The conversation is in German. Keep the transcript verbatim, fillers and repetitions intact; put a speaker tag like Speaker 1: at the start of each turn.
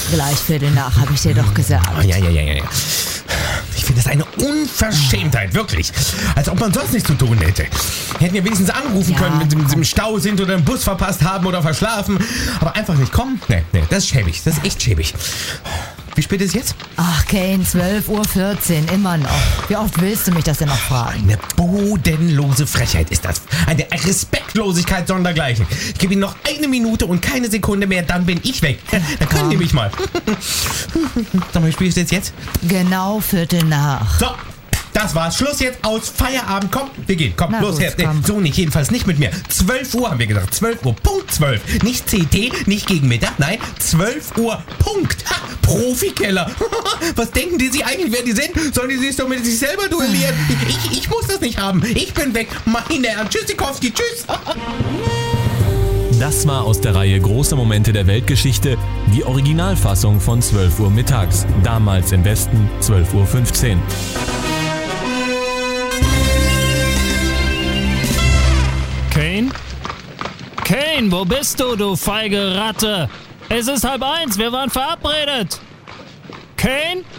Speaker 1: Gleich Viertel nach, habe ich dir doch gesagt.
Speaker 2: Oh, ja, ja, ja, ja. Ich finde das eine Unverschämtheit, wirklich. Als ob man sonst nichts zu tun hätte. Hätten wir wenigstens anrufen
Speaker 1: Ja,
Speaker 2: können, wenn sie
Speaker 1: komm.
Speaker 2: im Stau sind oder einen Bus verpasst haben oder verschlafen. Aber einfach nicht kommen? Nee, nee, das ist schäbig. Das ist echt schäbig. Wie spät ist es jetzt?
Speaker 1: Ach, Kane, zwölf Uhr vierzehn, immer noch. Wie oft willst du mich das denn noch fragen?
Speaker 2: Eine bodenlose Frechheit ist das. Eine Respektlosigkeit sondergleichen. Ich gebe Ihnen noch eine Minute und keine Sekunde mehr, dann bin ich weg. Dann können
Speaker 1: Komm.
Speaker 2: Sie mich mal. Sag mal, wie spät ist es jetzt?
Speaker 1: Genau Viertel nach.
Speaker 2: So, das war's. Schluss jetzt aus. Feierabend. Komm, wir gehen. Komm,
Speaker 1: Na
Speaker 2: los
Speaker 1: gut,
Speaker 2: her. Nee,
Speaker 1: komm.
Speaker 2: so nicht, jedenfalls nicht mit mir. zwölf Uhr haben wir gesagt. zwölf Uhr, Punkt zwölf. Nicht C T, nicht gegen Mittag. Nein, zwölf Uhr, Punkt. Ha, Profikeller. Was denken die sich eigentlich, wer die sind? Sollen die sich doch mit sich selber duellieren? Ich, ich muss das nicht haben. Ich bin weg. Meine Herren. Tschüssikowski. Tschüss.
Speaker 3: Das war aus der Reihe Große Momente der Weltgeschichte die Originalfassung von zwölf Uhr mittags. Damals im Westen zwölf Uhr fünfzehn.
Speaker 4: Kane? Kane, wo bist du, du feige Ratte? Es ist halb eins, wir waren verabredet. Kane?